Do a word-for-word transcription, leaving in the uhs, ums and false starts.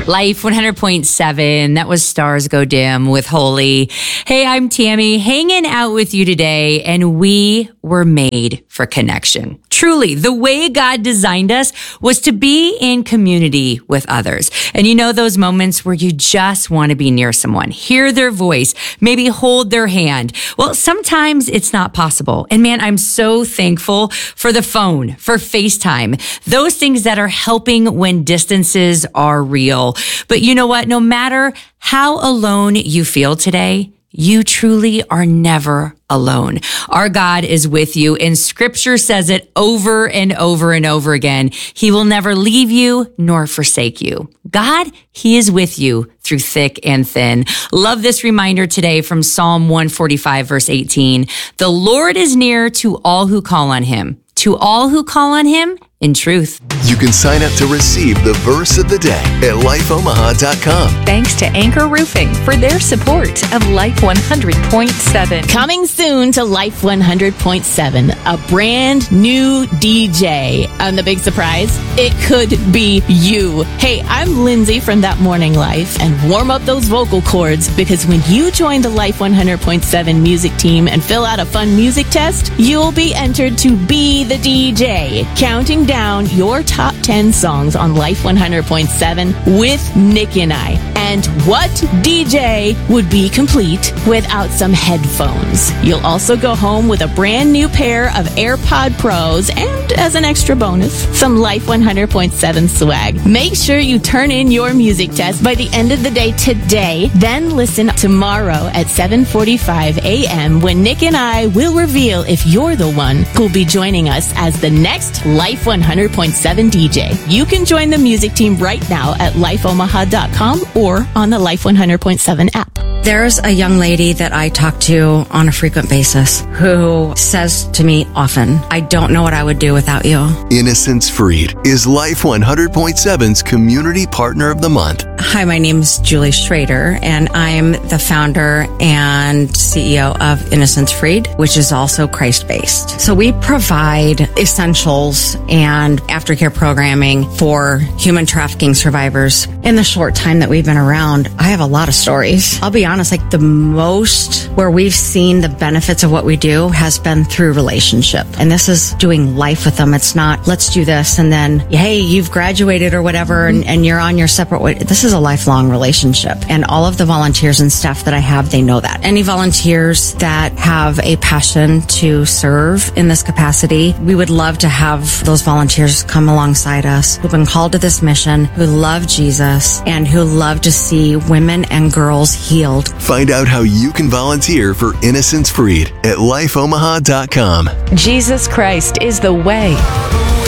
Life one hundred point seven. That was Stars Go Dim with Holy. Hey, I'm Tammy, hanging out with you today, and we were made for connection. Truly, the way God designed us was to be in community with others. And you know those moments where you just want to be near someone, hear their voice, maybe hold their hand. Well, sometimes it's not possible. And man, I'm so thankful for the phone, for FaceTime, those things that are helping when distances are real. But you know what? No matter how alone you feel today, you truly are never alone. Our God is with you, and scripture says it over and over and over again. He will never leave you nor forsake you. God, He is with you through thick and thin. Love this reminder today from Psalm one forty-five, verse eighteen. The Lord is near to all who call on Him, to all who call on Him in truth. You can sign up to receive the verse of the day at life omaha dot com. Thanks to Anchor Roofing for their support of Life one hundred point seven. Coming soon to Life one hundred point seven, a brand new D J. And the big surprise, it could be you. Hey, I'm Lindsay from That Morning Life, and warm up those vocal cords, because when you join the Life one hundred point seven music team and fill out a fun music test, you'll be entered to be the D J, counting down your top ten songs on Life one hundred point seven with Nick and I. And what D J would be complete without some headphones? You'll also go home with a brand new pair of AirPod Pros, and as an extra bonus, some Life one hundred point seven swag. Make sure you turn in your music test by the end of the day today. Then listen tomorrow at seven forty-five a.m. when Nick and I will reveal if you're the one who'll be joining us as the next Life one hundred point seven D J. You can join the music team right now at life omaha dot com or on the Life one hundred point seven app. There's a young lady that I talk to on a frequent basis who says to me often, I don't know what I would do without you. Innocence Freed is Life one hundred point seven's Community Partner of the Month. Hi, my name's Julie Schrader, and I'm the founder and C E O of Innocence Freed, which is also Christ-based. So we provide essentials and aftercare programming for human trafficking survivors. In the short time that we've been around, I have a lot of stories. I'll be honest, like the most where we've seen the benefits of what we do has been through relationship. And this is doing life with them. It's not, let's do this and then, hey, you've graduated or whatever, and, and you're on your separate way. This is a lifelong relationship. And all of the volunteers and staff that I have, they know that. Any volunteers that have a passion to serve in this capacity, we would love to have those volunteers come alongside us who've been called to this mission, who love Jesus, and who love to see women and girls healed. Find out how you can volunteer for Innocence Freed at life omaha dot com. Jesus Christ is the way,